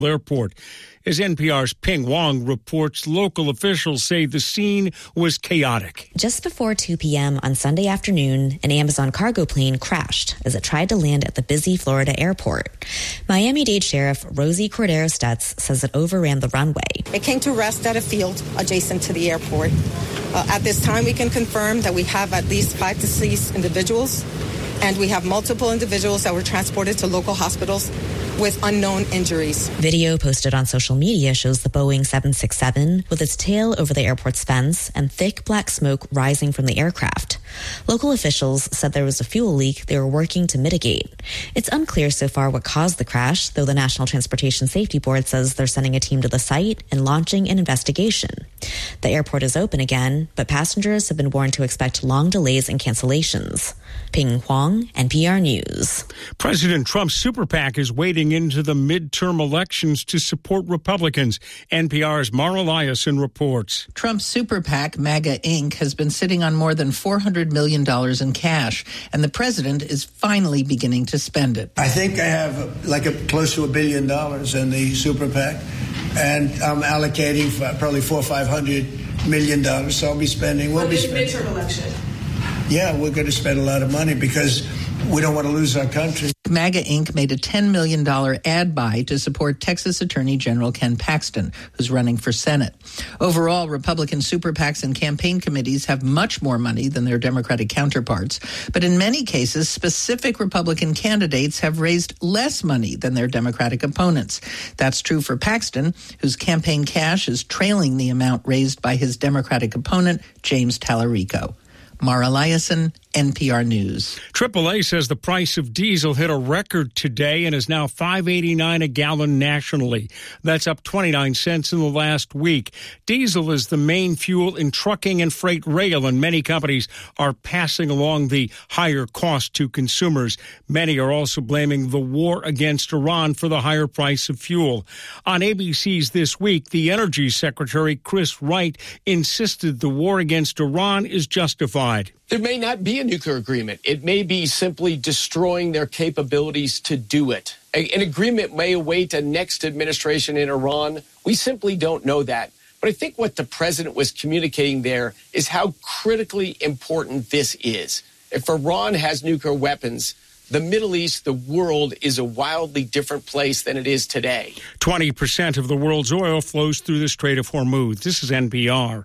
Airport. As NPR's Ping Wong reports, local officials say the scene was chaotic. Just before 2 p.m. on Sunday afternoon, an Amazon cargo plane crashed as it tried to land at the busy Florida airport. Miami-Dade Sheriff Rosie Cordero Stutz says it overran the runway. It came to rest at a field adjacent to the airport. At this time, we can confirm that we have at least 5 deceased individuals, and we have multiple individuals that were transported to local hospitals with unknown injuries. Video posted on social media shows the Boeing 767 with its tail over the airport's fence and thick black smoke rising from the aircraft. Local officials said there was a fuel leak they were working to mitigate. It's unclear so far what caused the crash, though the National Transportation Safety Board says they're sending a team to the site and launching an investigation. The airport is open again, but passengers have been warned to expect long delays and cancellations. Ping Huang, NPR News. President Trump's super PAC is wading into the midterm elections to support Republicans. NPR's Mara Eliason reports. Trump's super PAC, MAGA Inc., has been sitting on more than $400 million in cash, and the president is finally beginning to spend it. I think I have close to $1 billion in the super PAC, and I'm allocating probably $400 or $500 million. So I'll be spending. We'll be spending. Midterm election. Yeah, we're going to spend a lot of money because we don't want to lose our country. MAGA Inc. made a $10 million ad buy to support Texas Attorney General Ken Paxton, who's running for Senate. Overall, Republican super PACs and campaign committees have much more money than their Democratic counterparts. But in many cases, specific Republican candidates have raised less money than their Democratic opponents. That's true for Paxton, whose campaign cash is trailing the amount raised by his Democratic opponent, James Tallarico. Mara Eliason, NPR News. AAA says the price of diesel hit a record today and is now $5.89 a gallon nationally. That's up 29 cents in the last week. Diesel is the main fuel in trucking and freight rail, and many companies are passing along the higher cost to consumers. Many are also blaming the war against Iran for the higher price of fuel. On ABC's This Week, the Energy Secretary, Chris Wright, insisted the war against Iran is justified. There may not be a nuclear agreement. It may be simply destroying their capabilities to do it. An agreement may await a next administration in Iran. We simply don't know that. But I think what the president was communicating there is how critically important this is. If Iran has nuclear weapons, the Middle East, the world, is a wildly different place than it is today. 20% of the world's oil flows through the Strait of Hormuz. This is NPR.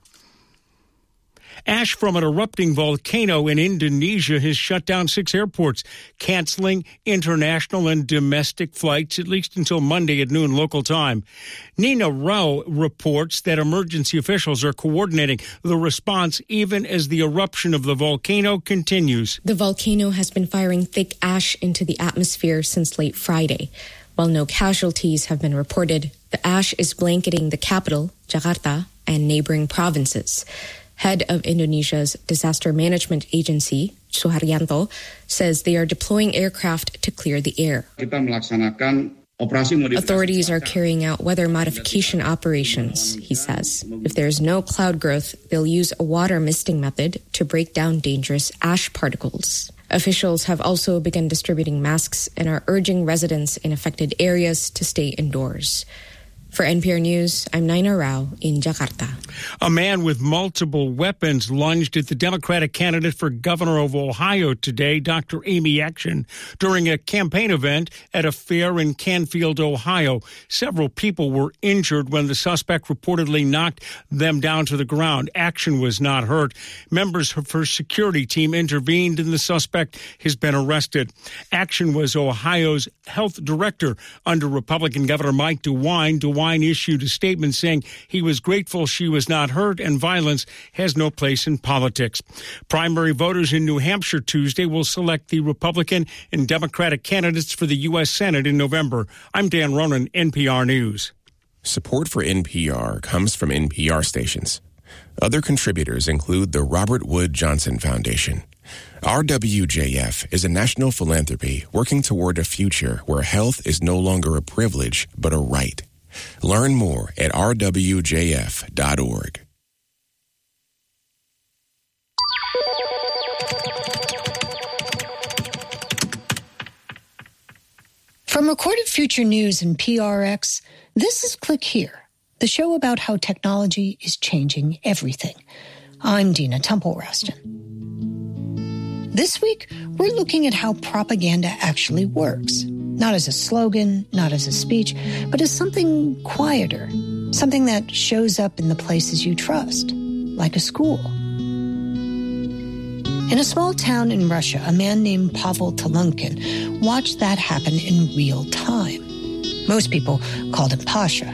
Ash from an erupting volcano in Indonesia has shut down 6 airports, canceling international and domestic flights at least until Monday at noon local time. Nina Rao reports that emergency officials are coordinating the response even as the eruption of the volcano continues. The volcano has been firing thick ash into the atmosphere since late Friday. While no casualties have been reported, the ash is blanketing the capital, Jakarta, and neighboring provinces. Head of Indonesia's disaster management agency, Suharyanto, says they are deploying aircraft to clear the air. Authorities are carrying out weather modification operations, he says. If there is no cloud growth, they'll use a water misting method to break down dangerous ash particles. Officials have also begun distributing masks and are urging residents in affected areas to stay indoors. For NPR News, I'm Naina Rao in Jakarta. A man with multiple weapons lunged at the Democratic candidate for governor of Ohio today, Dr. Amy Action, during a campaign event at a fair in Canfield, Ohio. Several people were injured when the suspect reportedly knocked them down to the ground. Action was not hurt. Members of her security team intervened and the suspect has been arrested. Action was Ohio's health director under Republican Governor Mike DeWine. DeWine issued a statement saying he was grateful she was not hurt and violence has no place in politics. Primary voters in New Hampshire Tuesday will select the Republican and Democratic candidates for the U.S. Senate in November. I'm Dan Ronan, NPR News. Support for NPR comes from NPR stations. Other contributors include the Robert Wood Johnson Foundation. RWJF is a national philanthropy working toward a future where health is no longer a privilege but a right. Learn more at rwjf.org. From Recorded Future News and PRX, This is Click Here, the show about how technology is changing everything. I'm Dina Temple-Raston. This week, we're looking at how propaganda actually works. Not as a slogan, not as a speech, but as something quieter, something that shows up in the places you trust, like a school. In a small town in Russia, a man named Pavel Talunkin watched that happen in real time. Most people called him Pasha.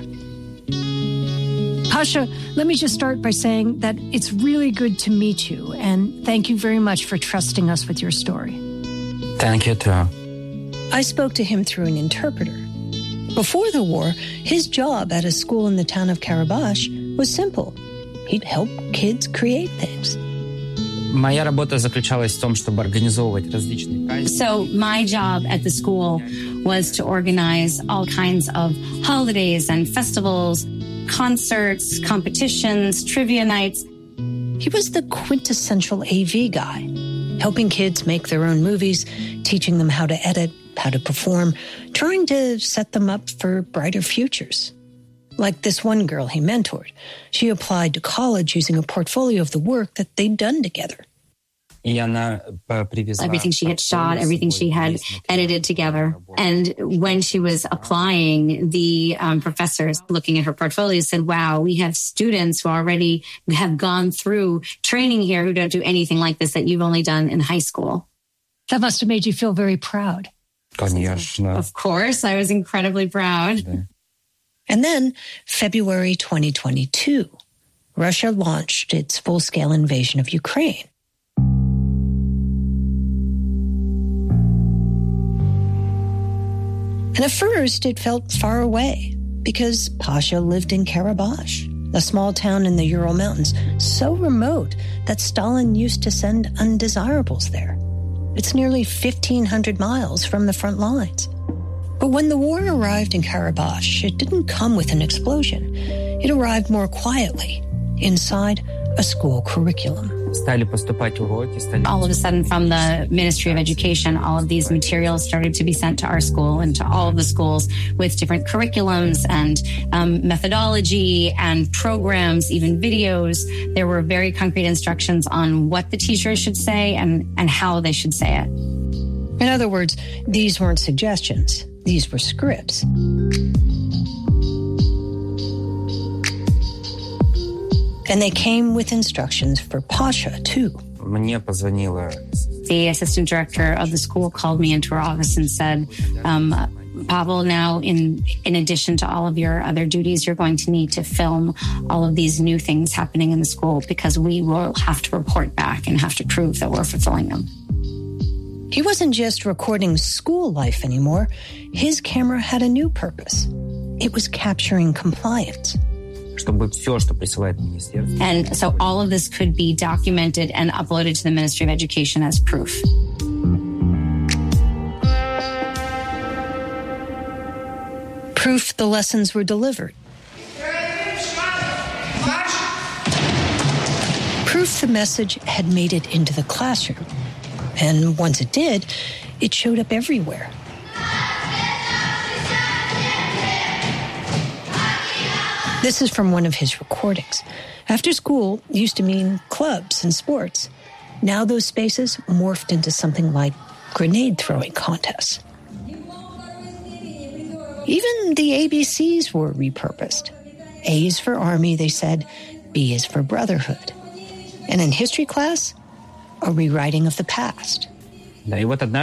Pasha, let me just start by saying that it's really good to meet you, and thank you very much for trusting us with your story. Thank you, too. I spoke to him through an interpreter. Before the war, his job at a school in the town of Karabash was simple. He'd help kids create things. Моя работа заключалась в том, чтобы организовывать различные праздники. So my job at the school was to organize all kinds of holidays and festivals, concerts, competitions, trivia nights. He was the quintessential AV guy, helping kids make their own movies, teaching them how to edit, how to perform, trying to set them up for brighter futures. Like this one girl he mentored. She applied to college using a portfolio of the work that they'd done together. Everything she had shot, everything she had edited together. And when she was applying, the professors looking at her portfolio said, wow, we have students who already have gone through training here who don't do anything like this that you've only done in high school. That must have made you feel very proud. Of course, I was incredibly proud. And then, February 2022, Russia launched its full-scale invasion of Ukraine. And at first, it felt far away, because Pasha lived in Karabash, a small town in the Ural Mountains, so remote that Stalin used to send undesirables there. It's nearly 1,500 miles from the front lines. But when the war arrived in Karabash, it didn't come with an explosion. It arrived more quietly, inside a school curriculum. All of a sudden, from the Ministry of Education, all of these materials started to be sent to our school and to all of the schools with different curriculums and methodology and programs, even videos. There were very concrete instructions on what the teachers should say and how they should say it. In other words, these weren't suggestions. These were scripts. And they came with instructions for Pasha, too. The assistant director of the school called me into her office and said, Pavel, now in addition to all of your other duties, you're going to need to film all of these new things happening in the school because we will have to report back and have to prove that we're fulfilling them. He wasn't just recording school life anymore. His camera had a new purpose. It was capturing compliance. And so all of this could be documented and uploaded to the Ministry of Education as proof. Proof the lessons were delivered. Proof the message had made it into the classroom. And once it did, it showed up everywhere. This is from one of his recordings. After school used to mean clubs and sports. Now those spaces morphed into something like grenade throwing contests. Even the ABCs were repurposed. A is for Army, they said. B is for Brotherhood. And in history class, a rewriting of the past. And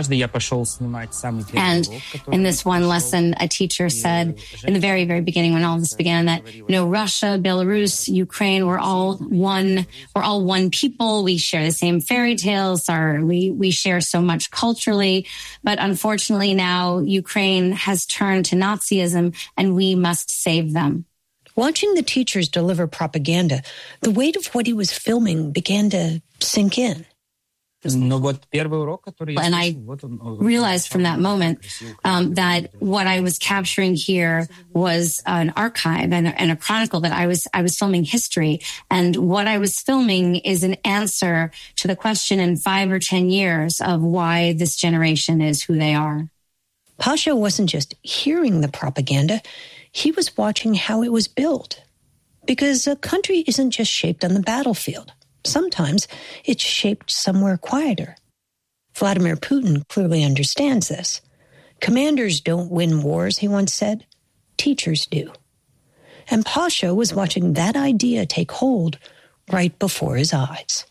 in this one lesson, a teacher said in the very, very beginning when all this began that, Russia, Belarus, Ukraine, we're all one people. We share the same fairy tales. We share so much culturally. But unfortunately now Ukraine has turned to Nazism and we must save them. Watching the teachers deliver propaganda, the weight of what he was filming began to sink in. And I realized from that moment that what I was capturing here was an archive and a chronicle that I was filming history. And what I was filming is an answer to the question in 5 or 10 years of why this generation is who they are. Pasha wasn't just hearing the propaganda, he was watching how it was built. Because a country isn't just shaped on the battlefield. Sometimes it's shaped somewhere quieter. Vladimir Putin clearly understands this. Commanders don't win wars, he once said. Teachers do. And Pasha was watching that idea take hold right before his eyes.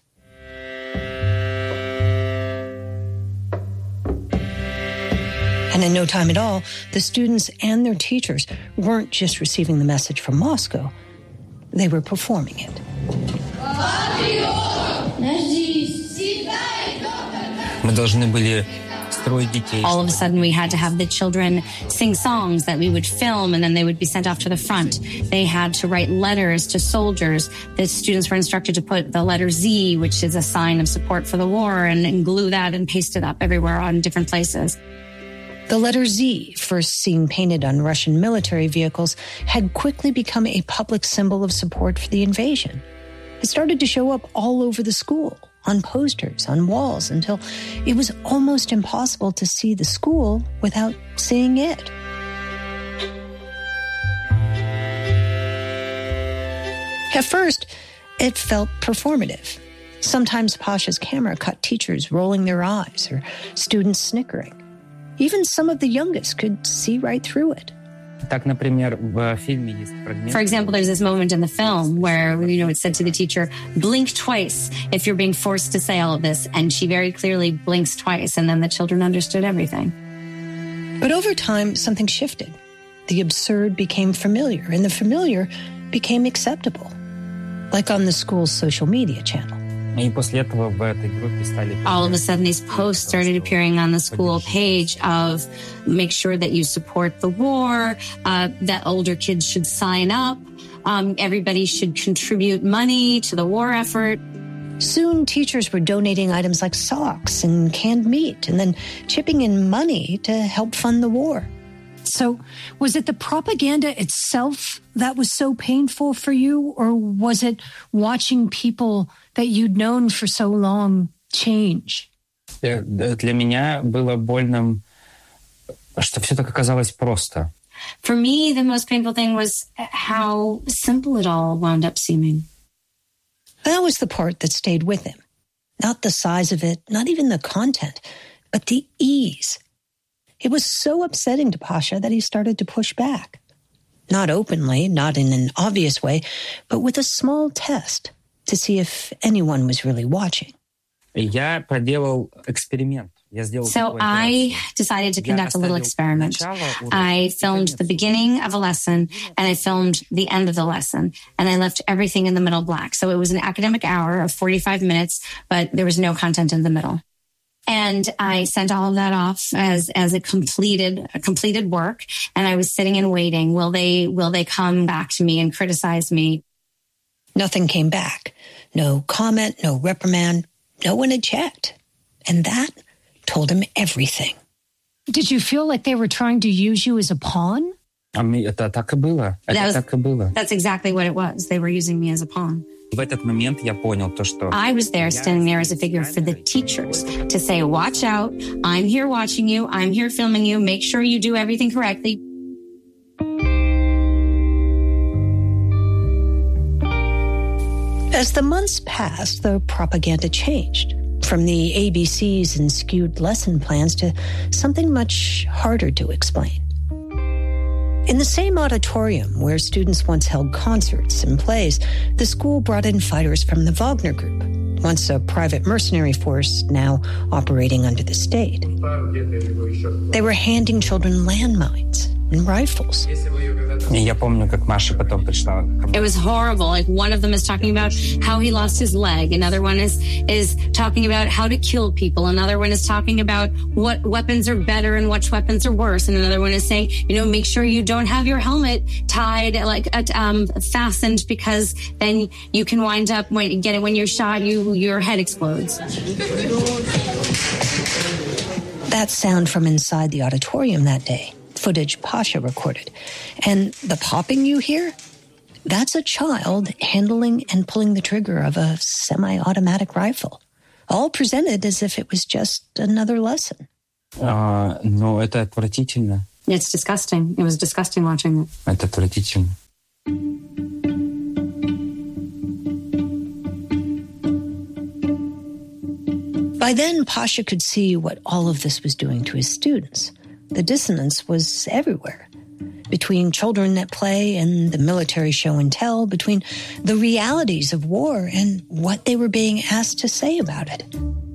And in no time at all, the students and their teachers weren't just receiving the message from Moscow. They were performing it. Мы должны были строить детей. All of a sudden, we had to have the children sing songs that we would film, and then they would be sent off to the front. They had to write letters to soldiers. The students were instructed to put the letter Z, which is a sign of support for the war, and glue that and paste it up everywhere on different places. The letter Z, first seen painted on Russian military vehicles, had quickly become a public symbol of support for the invasion. It started to show up all over the school, on posters, on walls, until it was almost impossible to see the school without seeing it. At first, it felt performative. Sometimes Pasha's camera caught teachers rolling their eyes or students snickering. Even some of the youngest could see right through it. For example, there's this moment in the film where, it said to the teacher, blink twice if you're being forced to say all of this. And she very clearly blinks twice, and then the children understood everything. But over time, something shifted. The absurd became familiar, and the familiar became acceptable, like on the school's social media channel. All of a sudden, these posts started appearing on the school page of make sure that you support the war, that older kids should sign up, everybody should contribute money to the war effort. Soon, teachers were donating items like socks and canned meat, and then chipping in money to help fund the war. So was it the propaganda itself that was so painful for you, or was it watching people that you'd known for so long change? Для меня было больным, что все так оказалось просто. For me, the most painful thing was how simple it all wound up seeming. That was the part that stayed with him. Not the size of it, not even the content, but the ease. It was so upsetting to Pasha that he started to push back. Not openly, not in an obvious way, but with a small test to see if anyone was really watching. Я проделал эксперимент. So I decided to conduct a little experiment. I filmed the beginning of a lesson and I filmed the end of the lesson, and I left everything in the middle black. So it was an academic hour of 45 minutes, but there was no content in the middle. And I sent all of that off as a completed work. And I was sitting and waiting. Will they come back to me and criticize me? Nothing came back. No comment, no reprimand. No one had checked. And that told him everything. Did you feel like they were trying to use you as a pawn? Это так и было. Так и было. That's exactly what it was. They were using me as a pawn. В этот момент я понял то, что... I was there, standing there as a figure for the teachers to say, watch out, I'm here watching you, I'm here filming you, make sure you do everything correctly. As the months passed, the propaganda changed. From the ABCs and skewed lesson plans to something much harder to explain. In the same auditorium where students once held concerts and plays, the school brought in fighters from the Wagner Group, once a private mercenary force, now operating under the state. They were handing children landmines and rifles. Я помню, как Маша потом пришла. It was horrible. Like, one of them is talking about how he lost his leg. Another one is talking about how to kill people. Another one is talking about what weapons are better and which weapons are worse. And another one is saying, make sure you don't have your helmet tied, fastened, because then you can wind up when you're shot, your head explodes. That sound from inside the auditorium that day. Footage Pasha recorded. And the popping you hear? That's a child handling and pulling the trigger of a semi-automatic rifle. All presented as if it was just another lesson. Но это отвратительно. It's disgusting. It was disgusting watching it. Это отвратительно. By then, Pasha could see what all of this was doing to his students. The dissonance was everywhere. Between children at play and the military show and tell, between the realities of war and what they were being asked to say about it.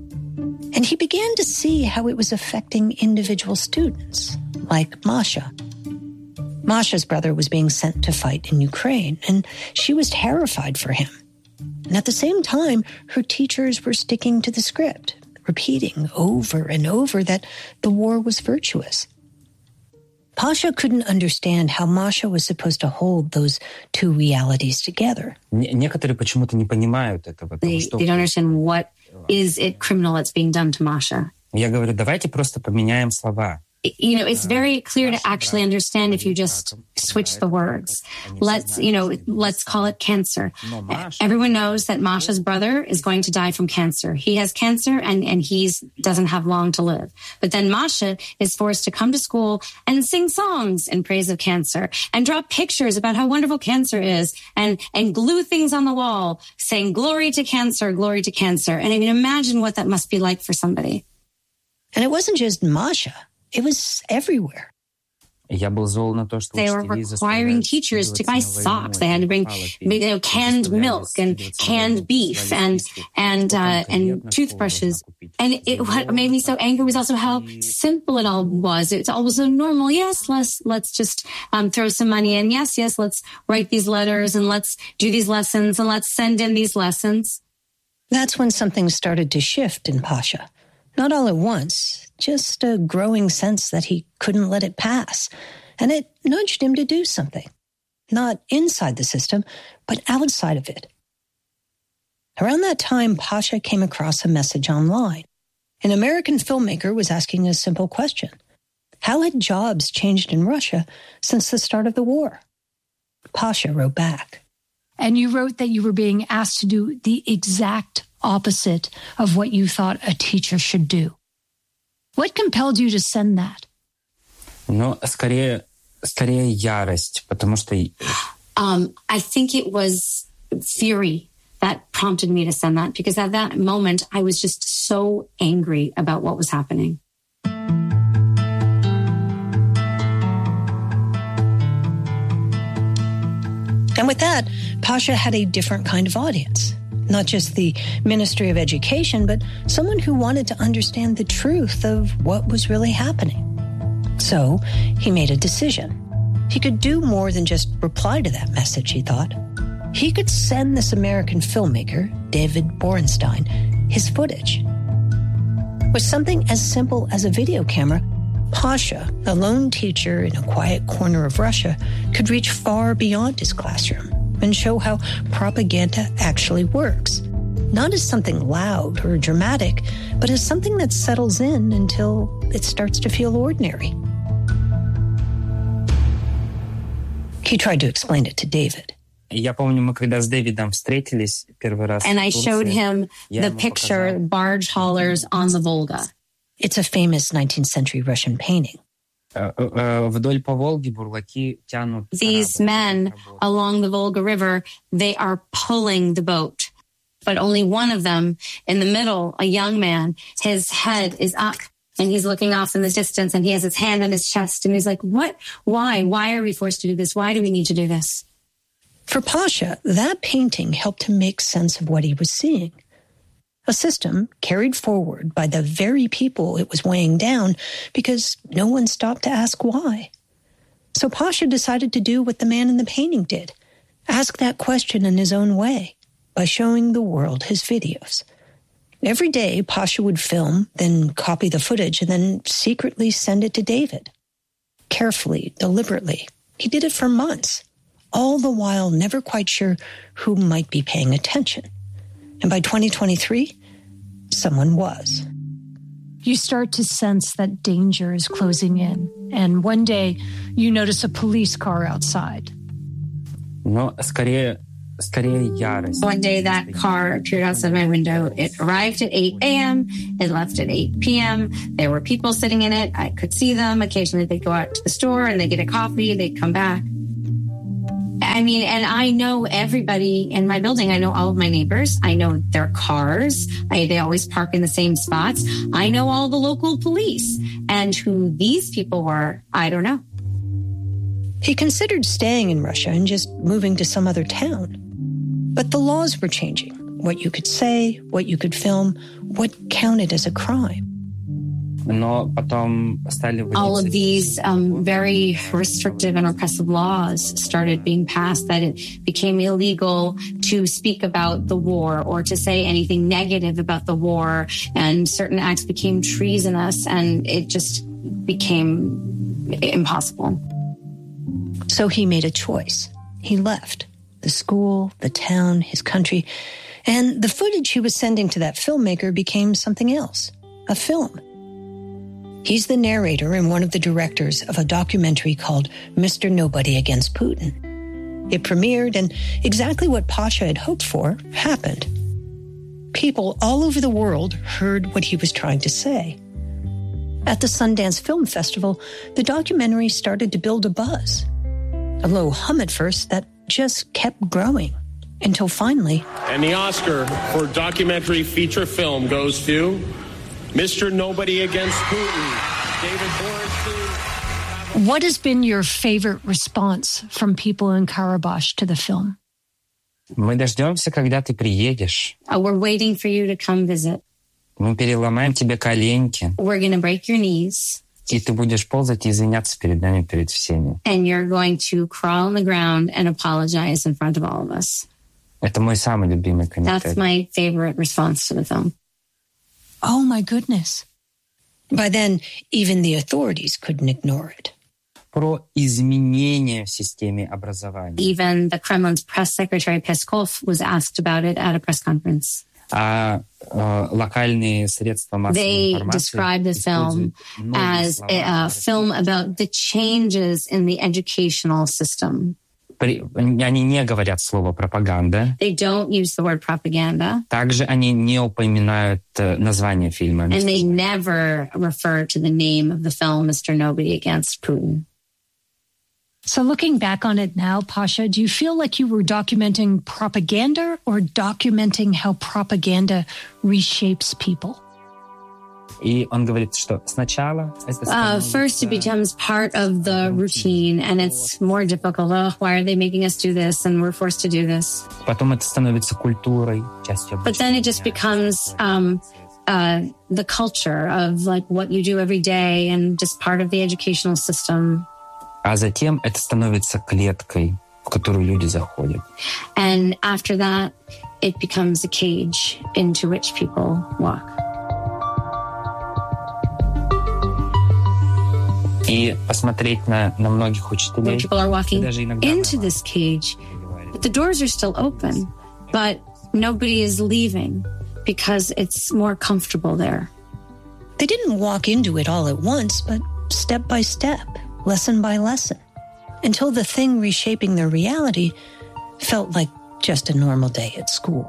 And he began to see how it was affecting individual students, like Masha. Masha's brother was being sent to fight in Ukraine, and she was terrified for him. And at the same time, her teachers were sticking to the script, repeating over and over that the war was virtuous. Pasha couldn't understand how Masha was supposed to hold those two realities together. Некоторые почему-то не понимают этого. They don't understand what is it criminal that's being done to Masha. Я говорю, давайте просто поменяем слова. You know, it's very clear to actually understand if you just switch the words. Let's call it cancer. Everyone knows that Masha's brother is going to die from cancer. He has cancer and he doesn't have long to live. But then Masha is forced to come to school and sing songs in praise of cancer and draw pictures about how wonderful cancer is and glue things on the wall saying glory to cancer, glory to cancer. And I mean, imagine what that must be like for somebody. And it wasn't just Masha. It was everywhere. Я был зол на то, что they were requiring teachers to buy socks. They had to bring, canned milk and canned beef and toothbrushes. And what made me so angry was also how simple it all was. It's all so normal. Yes, let's just throw some money in. Yes, let's write these letters and let's do these lessons and let's send in these lessons. That's when something started to shift in Pasha. Not all at once, just a growing sense that he couldn't let it pass. And it nudged him to do something. Not inside the system, but outside of it. Around that time, Pasha came across a message online. An American filmmaker was asking a simple question. How had jobs changed in Russia since the start of the war? Pasha wrote back. And you wrote that you were being asked to do the exact opposite of what you thought a teacher should do. What compelled you to send that? Ну, скорее ярость, потому что... I think it was fury that prompted me to send that, because at that moment, I was just so angry about what was happening. And with that, Pasha had a different kind of audience. Not just the Ministry of Education, but someone who wanted to understand the truth of what was really happening. So he made a decision. He could do more than just reply to that message, he thought. He could send this American filmmaker, David Borenstein, his footage. With something as simple as a video camera, Pasha, a lone teacher in a quiet corner of Russia, could reach far beyond his classroom and show how propaganda actually works. Not as something loud or dramatic, but as something that settles in until it starts to feel ordinary. He tried to explain it to David. Я помню, мы когда с Дэвидом встретились первый раз. And I showed him the picture, barge haulers on the Volga. It's a famous 19th century Russian painting. Вдоль по Волге бурлаки тянут. These men along the Volga River, they are pulling the boat. But only one of them in the middle, a young man, his head is up and he's looking off in the distance and he has his hand on his chest and he's like, what? Why? Why are we forced to do this? Why do we need to do this? For Pasha, that painting helped him make sense of what he was seeing. A system carried forward by the very people it was weighing down because no one stopped to ask why. So Pasha decided to do what the man in the painting did, ask that question in his own way by showing the world his videos. Every day, Pasha would film, then copy the footage, and then secretly send it to David. Carefully, deliberately. He did it for months, all the while never quite sure who might be paying attention. And by 2023, someone was. You start to sense that danger is closing in. And one day, you notice a police car outside. Но скорее скорее ярость. One day that car appeared outside my window. It arrived at 8 a.m. It left at 8 p.m. There were people sitting in it. I could see them. Occasionally they'd go out to the store and they'd get a coffee. They'd come back. I mean, and I know everybody in my building. I know all of my neighbors. I know their cars. They always park in the same spots. I know all the local police. And who these people were, I don't know. He considered staying in Russia and just moving to some other town. But the laws were changing. What you could say, what you could film, what counted as a crime. All of these very restrictive and repressive laws started being passed, that it became illegal to speak about the war or to say anything negative about the war, and certain acts became treasonous, and it just became impossible. So he made a choice. He left the school, the town, his country, and the footage he was sending to that filmmaker became something else, a film. He's the narrator and one of the directors of a documentary called Mr. Nobody Against Putin. It premiered, and exactly what Pasha had hoped for happened. People all over the world heard what he was trying to say. At the Sundance Film Festival, the documentary started to build a buzz. A low hum at first that just kept growing until finally... And the Oscar for documentary feature film goes to Mr. Nobody Against Putin, David Boris. What has been your favorite response from people in Karabakh to the film? Мы дождемся, когда ты приедешь. We're waiting for you to come visit. Мы переломаем тебе коленки. We're going to break your knees. И ты будешь ползать и извиняться перед нами, перед всеми. And you're going to crawl on the ground and apologize in front of all of us. Это мой самый любимый комментарий. That's my favorite response to the film. Oh, my goodness. By then, even the authorities couldn't ignore it. Про изменения в системе образования. Even the Kremlin's press secretary Peskov was asked about it at a press conference. Локальные средства массовой информации. They described the film as a film about the changes in the educational system. Они не говорят слово «пропаганда». They don't use the word propaganda. Также они не упоминают название фильма. And they never refer to the name of the film, Mr. Nobody Against Putin. So looking back on it now, Pasha, do you feel like you were documenting propaganda or documenting how propaganda reshapes people? И он говорит, что сначала это first it becomes part of the routine, and it's more difficult. Oh, why are they making us do this? And we're forced to do this. Потом это становится культурой, частью. But then it just becomes the culture of like what you do every day and just part of the educational system. А затем это становится клеткой, в которую люди заходят. And after that, it becomes a cage into which people walk. И посмотреть на многих учителей. People are walking into this cage, but the doors are still open, but nobody is leaving because it's more comfortable there. They didn't walk into it all at once, but step by step, lesson by lesson, until the thing reshaping their reality felt like just a normal day at school.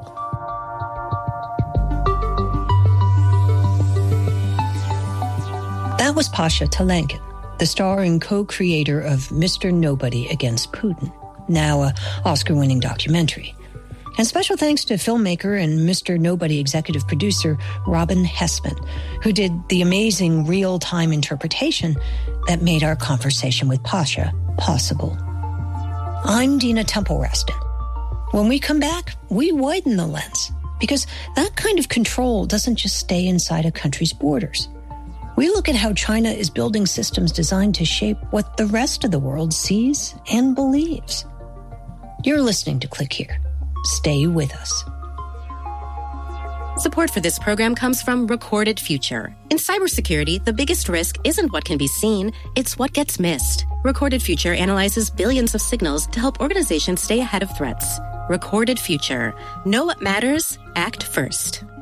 That was Pasha Telenkin, the star and co-creator of Mr. Nobody Against Putin, now an Oscar-winning documentary. And special thanks to filmmaker and Mr. Nobody executive producer Robin Hessman, who did the amazing real-time interpretation that made our conversation with Pasha possible. I'm Dina Temple-Raston. When we come back, we widen the lens, because that kind of control doesn't just stay inside a country's borders. We look at how China is building systems designed to shape what the rest of the world sees and believes. You're listening to Click Here. Stay with us. Support for this program comes from Recorded Future. In cybersecurity, the biggest risk isn't what can be seen, it's what gets missed. Recorded Future analyzes billions of signals to help organizations stay ahead of threats. Recorded Future. Know what matters, act first.